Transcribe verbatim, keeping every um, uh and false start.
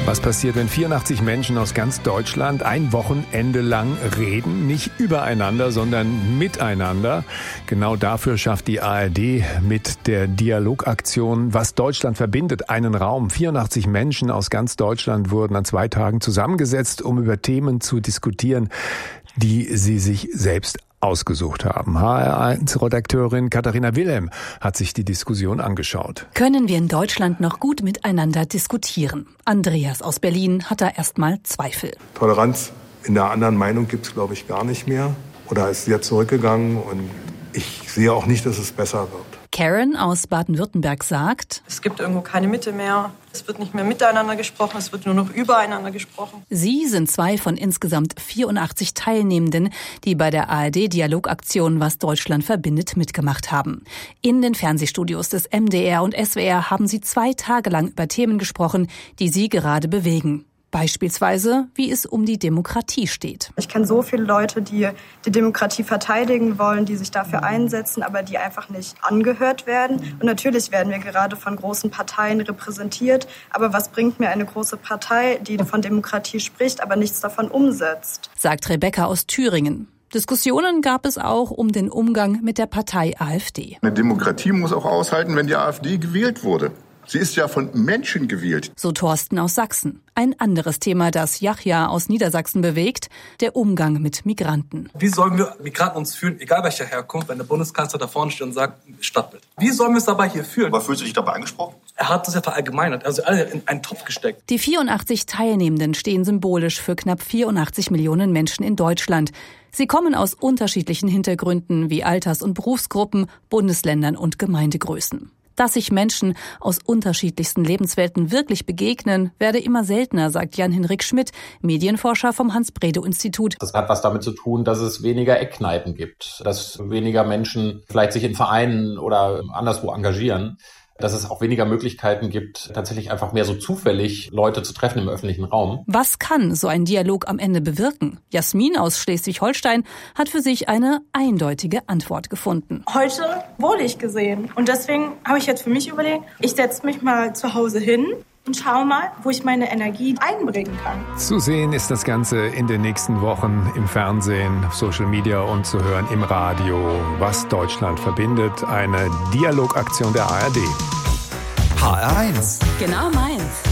Was passiert, wenn vierundachtzig Menschen aus ganz Deutschland ein Wochenende lang reden? Nicht übereinander, sondern miteinander. Genau dafür schafft die A R D mit der Dialogaktion Was Deutschland verbindet einen Raum. vierundachtzig Menschen aus ganz Deutschland wurden an zwei Tagen zusammengesetzt, um über Themen zu diskutieren, die sie sich selbst ausgesucht haben. H R eins Redakteurin Katharina Wilhelm hat sich die Diskussion angeschaut. Können wir in Deutschland noch gut miteinander diskutieren? Andreas aus Berlin hat da erstmal Zweifel. Toleranz in der anderen Meinung gibt es, glaube ich, gar nicht mehr. Oder ist sehr zurückgegangen und ich sehe auch nicht, dass es besser wird. Karen aus Baden-Württemberg sagt, es gibt irgendwo keine Mitte mehr. Es wird nicht mehr miteinander gesprochen, es wird nur noch übereinander gesprochen. Sie sind zwei von insgesamt vierundachtzig Teilnehmenden, die bei der A R D-Dialogaktion Was Deutschland verbindet mitgemacht haben. In den Fernsehstudios des M D R und S W R haben sie zwei Tage lang über Themen gesprochen, die sie gerade bewegen. Beispielsweise, wie es um die Demokratie steht. Ich kenne so viele Leute, die die Demokratie verteidigen wollen, die sich dafür einsetzen, aber die einfach nicht angehört werden. Und natürlich werden wir gerade von großen Parteien repräsentiert. Aber was bringt mir eine große Partei, die von Demokratie spricht, aber nichts davon umsetzt? Sagt Rebecca aus Thüringen. Diskussionen gab es auch um den Umgang mit der Partei AfD. Eine Demokratie muss auch aushalten, wenn die AfD gewählt wurde. Sie ist ja von Menschen gewählt. So Thorsten aus Sachsen. Ein anderes Thema, das Yahya aus Niedersachsen bewegt, der Umgang mit Migranten. Wie sollen wir Migranten uns fühlen, egal welcher Herkunft, wenn der Bundeskanzler da vorne steht und sagt, Stadtbild? Wie sollen wir es dabei hier fühlen? Aber fühlst du dich dabei angesprochen? Er hat das ja verallgemeinert, also alle in einen Topf gesteckt. Die vierundachtzig Teilnehmenden stehen symbolisch für knapp vierundachtzig Millionen Menschen in Deutschland. Sie kommen aus unterschiedlichen Hintergründen wie Alters- und Berufsgruppen, Bundesländern und Gemeindegrößen. Dass sich Menschen aus unterschiedlichsten Lebenswelten wirklich begegnen, werde immer seltener, sagt Jan-Henrik Schmidt, Medienforscher vom Hans-Bredow-Institut. Das hat was damit zu tun, dass es weniger Eckkneipen gibt, dass weniger Menschen vielleicht sich in Vereinen oder anderswo engagieren, dass es auch weniger Möglichkeiten gibt, tatsächlich einfach mehr so zufällig Leute zu treffen im öffentlichen Raum. Was kann so ein Dialog am Ende bewirken? Jasmin aus Schleswig-Holstein hat für sich eine eindeutige Antwort gefunden. Heute wurde ich gesehen und deswegen habe ich jetzt für mich überlegt, ich setze mich mal zu Hause hin und schau mal, wo ich meine Energie einbringen kann. Zu sehen ist das Ganze in den nächsten Wochen im Fernsehen, auf Social Media und zu hören im Radio. Was Deutschland verbindet, eine Dialogaktion der A R D. H R eins. Genau meins.